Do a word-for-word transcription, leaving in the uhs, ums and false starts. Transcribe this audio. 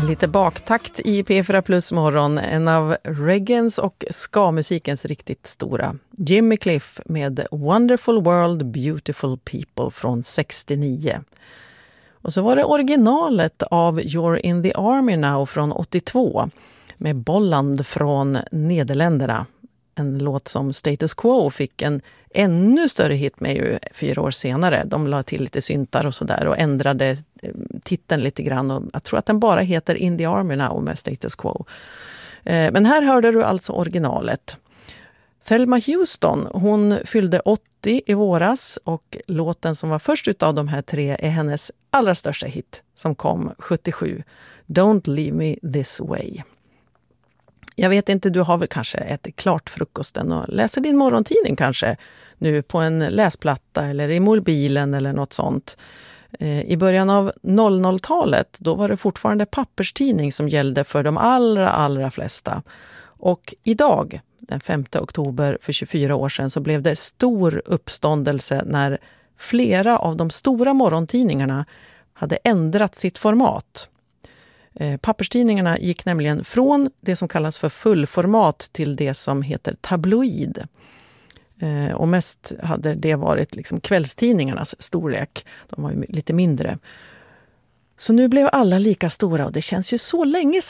Lite baktakt i P fyra Plus morgon, en av reggaens och ska-musikens riktigt stora. Jimmy Cliff med Wonderful World, Beautiful People från sextionio. Och så var det originalet av You're in the Army Now från åttiotvå med Bolland från Nederländerna. En låt som Status Quo fick en ännu större hit med ju fyra år senare. De la till lite syntar och sådär och ändrade titeln lite grann. Och jag tror att den bara heter In the Army Now med Status Quo. Men här hörde du alltså originalet. Thelma Houston, hon fyllde åttio i våras och låten som var först utav de här tre är hennes allra största hit som kom sjuttiosju. Don't Leave Me This Way. Jag vet inte, du har väl kanske ätit klart frukosten och läser din morgontidning kanske nu på en läsplatta eller i mobilen eller något sånt. I början av noll noll-talet då var det fortfarande papperstidning som gällde för de allra, allra flesta. Och idag, den femte oktober för tjugofyra år sedan, så blev det stor uppståndelse när flera av de stora morgontidningarna hade ändrat sitt format. Papperstidningarna gick nämligen från det som kallas för fullformat till det som heter tabloid. Och mest hade det varit liksom kvällstidningarnas storlek. De var ju lite mindre. Så nu blev alla lika stora och det känns ju så länge